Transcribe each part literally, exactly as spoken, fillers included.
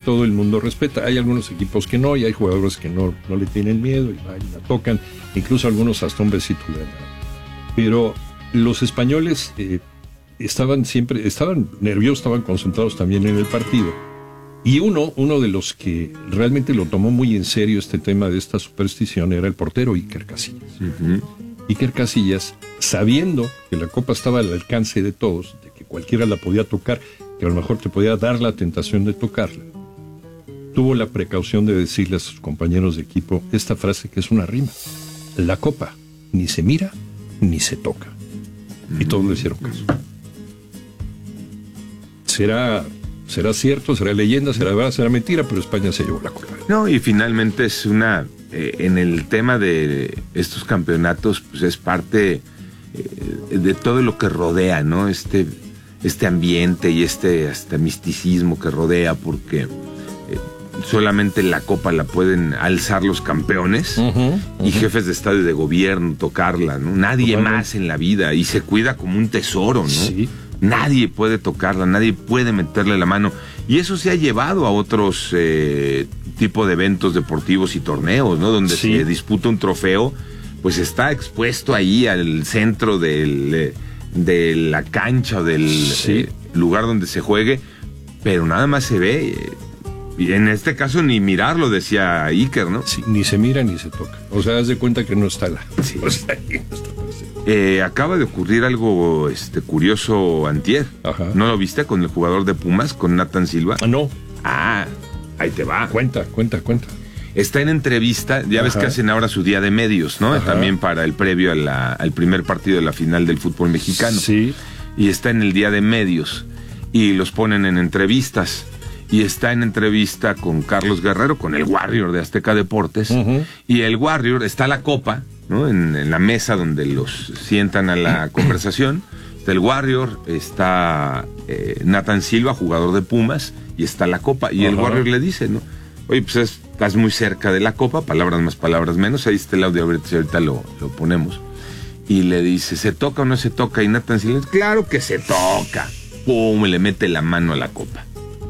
todo el mundo respeta. Hay algunos equipos que no, y hay jugadores que no, no le tienen miedo, y ahí la tocan, incluso algunos hasta un besito le dan. Pero los españoles eh, estaban siempre, estaban nerviosos, estaban concentrados también en el partido. Y uno, uno de los que realmente lo tomó muy en serio este tema de esta superstición era el portero Iker Casillas. Uh-huh. Iker Casillas, sabiendo que la copa estaba al alcance de todos, de que cualquiera la podía tocar, que a lo mejor te podía dar la tentación de tocarla, tuvo la precaución de decirle a sus compañeros de equipo esta frase que es una rima: la copa ni se mira ni se toca. Uh-huh. Y todos le hicieron caso. Será... Será cierto, será leyenda, será verdad, será mentira, pero España se llevó la copa. No, y finalmente es una... Eh, en el tema de estos campeonatos, pues es parte eh, de todo lo que rodea, ¿no? Este, este ambiente y este hasta misticismo que rodea, porque eh, solamente la copa la pueden alzar los campeones, uh-huh, uh-huh. y jefes de estado y de gobierno tocarla, ¿no? Nadie uh-huh. más en la vida, y se cuida como un tesoro, ¿no? Sí. Nadie puede tocarla, nadie puede meterle la mano. Y eso se ha llevado a otros eh, tipos de eventos deportivos y torneos, ¿no? Donde sí. se disputa un trofeo, pues está expuesto ahí al centro del, de la cancha o del sí. eh, lugar donde se juegue, pero nada más se ve. Eh, y en este caso ni mirarlo, decía Iker, ¿no? Sí, ni se mira ni se toca. O sea, haz de cuenta que no está la... Sí. O sea, ahí no está. Eh, acaba de ocurrir algo este, curioso antier. Ajá. ¿No lo viste con el jugador de Pumas, con Nathan Silva? Ah, no. Ah, ahí te va. Cuenta, cuenta, cuenta. Está en entrevista, ya Ajá. ves que hacen ahora su día de medios, ¿no? Ajá. También para el previo a la, al primer partido de la final del fútbol mexicano. Sí. Y está en el día de medios y los ponen en entrevistas. Y está en entrevista con Carlos Guerrero, con el Warrior de Azteca Deportes. Uh-huh. Y el Warrior, está la copa, ¿no? En, en la mesa donde los sientan a la conversación. Está el Warrior, está eh, Nathan Silva, jugador de Pumas, y está la copa. Y uh-huh. el Warrior le dice, ¿no? Oye, pues es, estás muy cerca de la copa, palabras más, palabras menos. Ahí está el audio, ahorita, ahorita lo, lo ponemos. Y le dice, ¿se toca o no se toca? Y Nathan Silva, claro que se toca. Pum, y le mete la mano a la copa.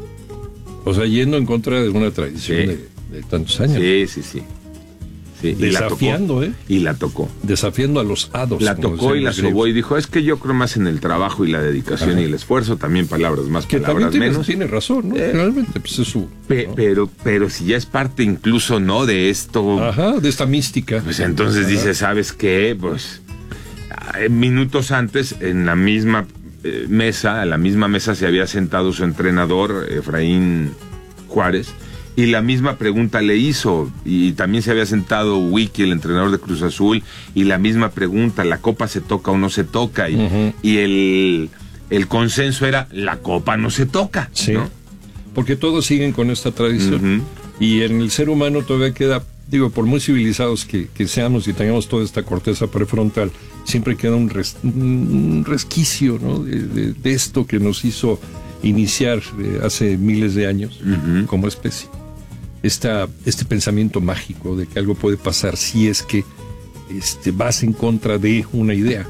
O sea, yendo en contra de una tradición sí. de, de tantos años. Sí, sí, sí. sí. Desafiando, y la tocó, ¿eh? Y la tocó. Desafiando a los hados. La tocó y la sobó y dijo, es que yo creo más en el trabajo y la dedicación Ajá. y el esfuerzo, también palabras más, que palabras también menos. Tiene razón, ¿no? Eh, Realmente, pues es su... Pe, ¿no? Pero, pero si ya es parte incluso, ¿no? De esto... Ajá, de esta mística. Pues entonces Ajá. dice, ¿sabes qué? Pues minutos antes, en la misma... Eh, mesa, a la misma mesa se había sentado su entrenador, Efraín Juárez, y la misma pregunta le hizo, y también se había sentado Wiki, el entrenador de Cruz Azul, y la misma pregunta, ¿la copa se toca o no se toca? Y, uh-huh. y el, el consenso era, la copa no se toca, sí, ¿no? Porque todos siguen con esta tradición, uh-huh. y en el ser humano todavía queda, digo, por muy civilizados que, que seamos y tengamos toda esta corteza prefrontal, siempre queda un, res, un resquicio, ¿no? de, de, de esto que nos hizo iniciar eh, hace miles de años uh-huh. como especie. Esta, este pensamiento mágico de que algo puede pasar si es que este, vas en contra de una idea.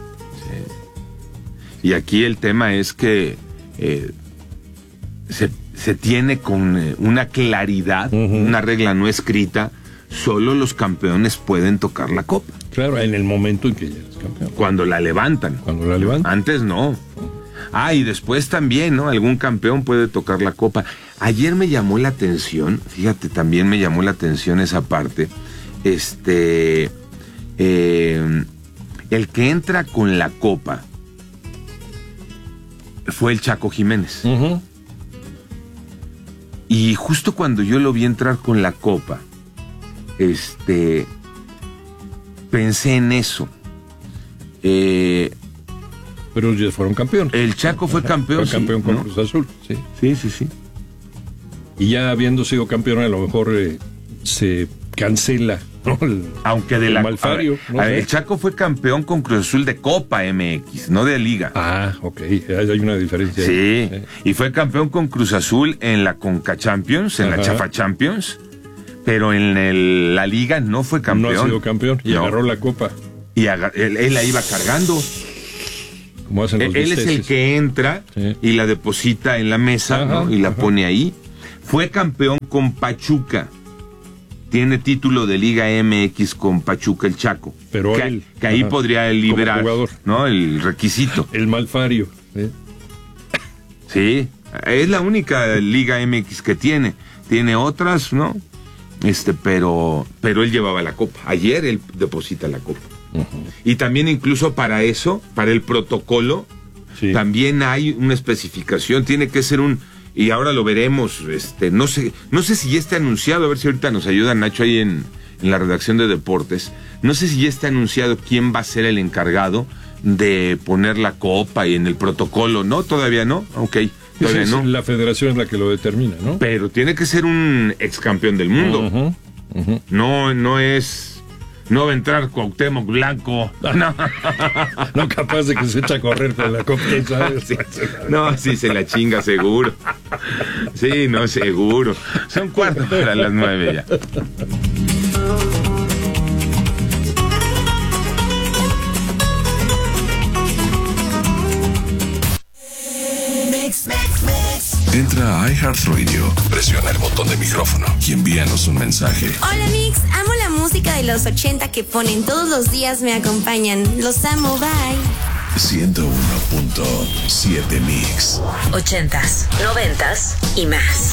Sí. Y aquí el tema es que eh, se, se tiene con eh, una claridad, uh-huh. una regla no escrita. Solo los campeones pueden tocar la copa. Claro, en el momento en que ya eres campeón. Cuando la levantan. Cuando la levantan. Antes no. Ah, y después también, ¿no? Algún campeón puede tocar la copa. Ayer me llamó la atención, fíjate, también me llamó la atención esa parte. Este, eh, el que entra con la copa fue el Chaco Jiménez. Uh-huh. Y justo cuando yo lo vi entrar con la copa, Este, pensé en eso. Eh, Pero ya fueron campeón. El Chaco fue campeón. Fue campeón sí, con ¿no? Cruz Azul, sí. Sí, sí, sí. Y ya habiendo sido campeón, a lo mejor eh, se cancela, ¿no? El, Aunque de el la Malfario. A ver, no a ver, sé. el Chaco fue campeón con Cruz Azul de Copa M X, no de Liga. Ah, ok. Hay una diferencia. Sí. Ahí. Eh. Y fue campeón con Cruz Azul en la Conca Champions, en Ajá. la Chafa Champions. Pero en el, la Liga no fue campeón. No ha sido campeón y no. agarró la copa. Y agar, él, él la iba cargando. Como hacen los Él, él es el que entra sí. y la deposita en la mesa, ¿no? Y la pone ahí. Fue campeón con Pachuca. Tiene título de Liga M X con Pachuca el Chaco. Pero que, él, que ahí ajá, podría liberar, jugador, ¿no? El requisito. El Malfario. ¿eh? Sí, es la única Liga M X que tiene. Tiene otras, ¿no? Este, pero, pero él llevaba la copa. Ayer él deposita la copa. Uh-huh. Y también incluso para eso, para el protocolo, sí. También hay una especificación. Tiene que ser un, y ahora lo veremos, este, no sé, no sé si ya está anunciado, a ver si ahorita nos ayuda Nacho ahí en, en la redacción de deportes. No sé si ya está anunciado quién va a ser el encargado de poner la copa y en el protocolo. No, todavía no. Ok. Todavía es no. La federación es la que lo determina, ¿no? Pero tiene que ser un ex campeón del mundo. Uh-huh, uh-huh. No, no es, no va a entrar Cuauhtémoc Blanco. No, no capaz de que se echa a correr con la copa, ¿sabes? Sí. No, sí se la chinga seguro. Sí, no, seguro. Son cuarto para las nueve ya. Entra a iHeartRadio, presiona el botón de micrófono y envíanos un mensaje. Hola Mix, amo la música de los ochenta que ponen todos los días, me acompañan. Los amo, bye. ciento uno punto siete Mix. Ochentas, noventas y más.